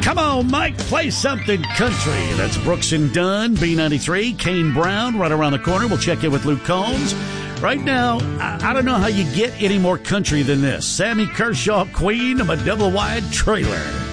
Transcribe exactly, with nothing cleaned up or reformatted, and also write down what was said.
Come on, Mike, play something country. That's Brooks and Dunn, B ninety-three, Kane Brown, right around the corner. We'll check in with Luke Combs. Right now, I, I don't know how you get any more country than this. Sammy Kershaw, Queen of a Double Wide Trailer.